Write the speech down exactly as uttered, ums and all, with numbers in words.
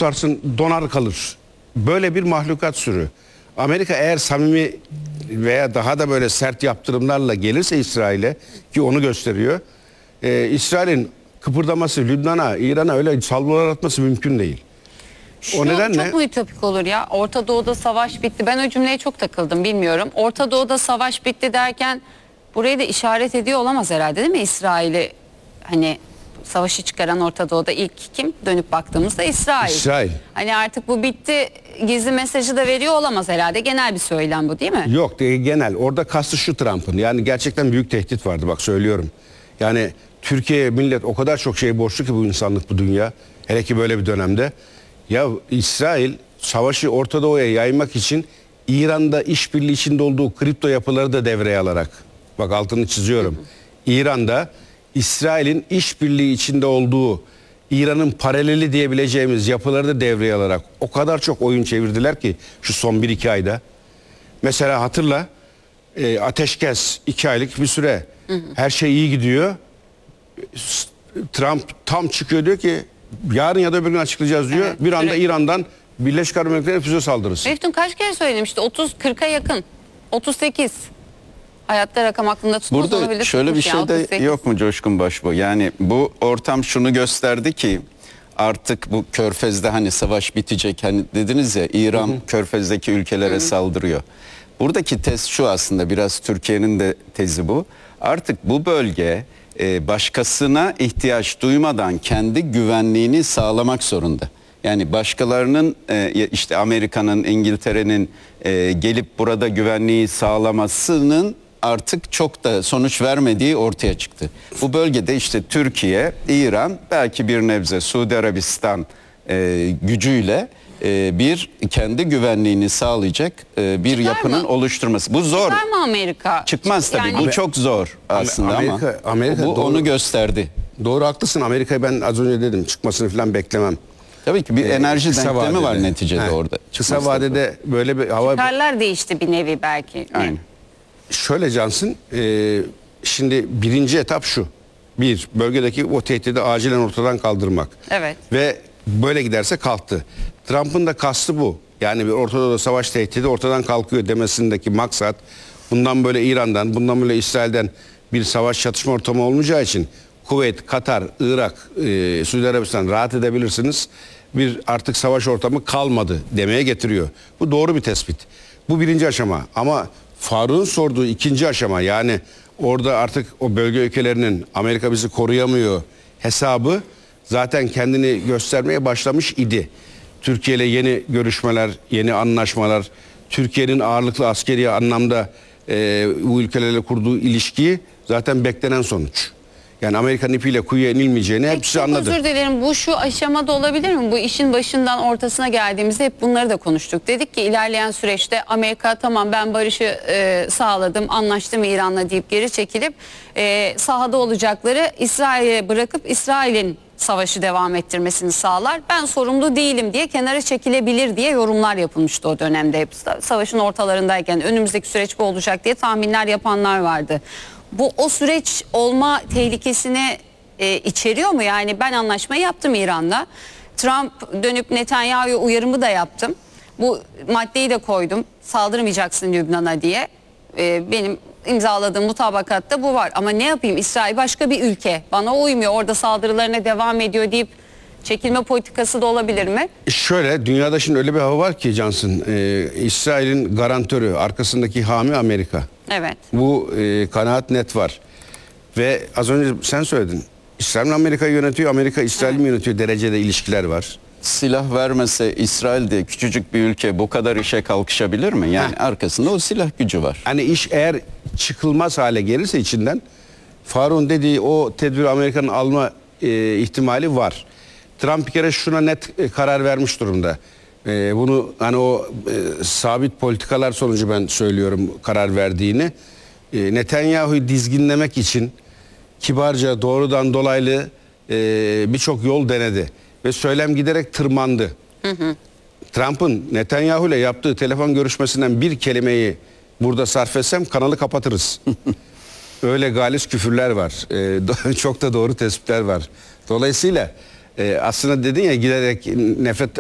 tutarsın donar kalır. Böyle bir mahlukat sürü. Amerika eğer samimi veya daha da böyle sert yaptırımlarla gelirse İsrail'e, ki onu gösteriyor, e, İsrail'in kıpırdaması, Lübnan'a, İran'a öyle salvolar atması mümkün değil. Şu O nedenle çok mu ütopik olur ya? Orta Doğu'da savaş bitti. Ben o cümleye çok takıldım, bilmiyorum. Orta Doğu'da savaş bitti derken burayı da işaret ediyor olamaz herhalde, değil mi? İsrail'i, hani savaşı çıkaran Orta Doğu'da ilk kim? Dönüp baktığımızda İsrail. İsrail. Hani artık bu bitti gizli mesajı da veriyor olamaz herhalde. Genel bir söylem bu, değil mi? Yok, genel. Orada kastı şu Trump'ın. Yani gerçekten büyük tehdit vardı, bak söylüyorum. Yani Türkiye'ye millet o kadar çok şey borçlu ki, bu insanlık, bu dünya. Hele ki böyle bir dönemde. Ya İsrail savaşı Orta Doğu'ya yaymak için İran'da işbirliği içinde olduğu kripto yapıları da devreye alarak, bak altını çiziyorum. Hı hı. İran'da İsrail'in işbirliği içinde olduğu, İran'ın paraleli diyebileceğimiz yapıları da devreye alarak o kadar çok oyun çevirdiler ki şu son bir iki ayda. Mesela hatırla, e, ateşkes iki aylık bir süre. Hı hı. Her şey iyi gidiyor. Trump tam çıkıyor, diyor ki yarın ya da öbür gün açıklayacağız diyor. Evet, bir anda sürekli İran'dan Birleşik Arap Emirlikleri'ne füze saldırısı. Meftun kaç kere söylemişti? otuz kırka yakın. otuz sekiz. Hayatta rakam aklında tutmaz. Burada şöyle bir şey yani, de yok mu Coşkun Başbuğ? Yani bu ortam şunu gösterdi ki artık bu Körfez'de hani savaş bitecek. Hani dediniz ya, İran hı hı. Körfez'deki ülkelere hı hı. saldırıyor. Buradaki tez şu aslında, biraz Türkiye'nin de tezi bu. Artık bu bölge e, başkasına ihtiyaç duymadan kendi güvenliğini sağlamak zorunda. Yani başkalarının e, işte Amerika'nın, İngiltere'nin e, gelip burada güvenliği sağlamasının artık çok da sonuç vermediği ortaya çıktı. Bu bölgede işte Türkiye, İran, belki bir nebze Suudi Arabistan e, gücüyle e, bir kendi güvenliğini sağlayacak e, bir Çıkar yapının mı? oluşturması. Bu zor. Çıkar mı Amerika? Çıkmaz tabii. Yani... Bu çok zor aslında Amerika, ama Amerika, bu doğru, onu gösterdi. Doğru, haklısın. Amerika'yı ben az önce dedim, çıkmasını falan beklemem. Tabii ki bir ee, enerji denklemi vadede var neticede He, orada. Kısa Çıkmaz vadede tabii. böyle bir hava... Çıkarlar değişti bir nevi belki. Aynen. Şöyle Cansın, e, şimdi birinci etap şu. Bir, bölgedeki o tehdidi acilen ortadan kaldırmak. Evet. Ve böyle giderse kalktı. Trump'ın da kastı bu. Yani bir Orta Doğu'da savaş tehdidi ortadan kalkıyor demesindeki maksat, bundan böyle İran'dan, bundan böyle İsrail'den bir savaş çatışma ortamı olmayacağı için Kuveyt, Katar, Irak, e, Suudi Arabistan rahat edebilirsiniz. Bir artık savaş ortamı kalmadı demeye getiriyor. Bu doğru bir tespit. Bu birinci aşama. Ama Faruk'un sorduğu ikinci aşama, yani orada artık o bölge ülkelerinin Amerika bizi koruyamıyor hesabı zaten kendini göstermeye başlamış idi. Türkiye ile yeni görüşmeler, yeni anlaşmalar, Türkiye'nin ağırlıklı askeri anlamda e, bu ülkelerle kurduğu ilişkiyi zaten beklenen sonuç. Yani Amerika'nın ipiyle kuyuya inilmeyeceğini Peki, hepsi çok anladı. Özür dilerim. Bu şu aşamada olabilir mi? Bu işin başından ortasına geldiğimizde hep bunları da konuştuk. Dedik ki ilerleyen süreçte Amerika tamam ben barışı e, sağladım, anlaştım İran'la deyip geri çekilip e, sahada olacakları İsrail'e bırakıp İsrail'in savaşı devam ettirmesini sağlar. Ben sorumlu değilim diye kenara çekilebilir diye yorumlar yapılmıştı o dönemde. Savaşın ortalarındayken önümüzdeki süreç bu olacak diye tahminler yapanlar vardı. Bu o süreç olma tehlikesini e, içeriyor mu? Yani ben anlaşmayı yaptım İran'la. Trump dönüp Netanyahu'ya uyarımı da yaptım. Bu maddeyi de koydum. Saldırmayacaksın Lübnan'a diye. E, benim imzaladığım mutabakatta bu var. Ama ne yapayım? İsrail başka bir ülke. Bana uymuyor. Orada saldırılarına devam ediyor deyip çekilme politikası da olabilir mi? Şöyle, dünyada şimdi öyle bir hava var ki Cansın, e, İsrail'in garantörü, arkasındaki hami Amerika. Evet. Bu e, kanaat net var. Ve az önce sen söyledin. İsrail Amerika'yı yönetiyor, Amerika İsrail'i evet. yönetiyor derecede ilişkiler var. Silah vermese İsrail de küçücük bir ülke bu kadar işe kalkışabilir mi? Yani Heh. arkasında o silah gücü var. Hani iş eğer çıkılmaz hale gelirse içinden, Faruk'un dediği o tedbir Amerika'nın alma e, ihtimali var. Trump bir kere şuna net e, karar vermiş durumda. E, bunu hani o e, sabit politikalar sonucu ben söylüyorum karar verdiğini. E, Netanyahu'yu dizginlemek için kibarca, doğrudan dolaylı e, birçok yol denedi. Ve söylem giderek tırmandı. Hı hı. Trump'ın Netanyahu ile yaptığı telefon görüşmesinden bir kelimeyi burada sarf etsem kanalı kapatırız. Öyle galis küfürler var. E, çok da doğru tespitler var. Dolayısıyla e, aslında dedin ya, giderek nefret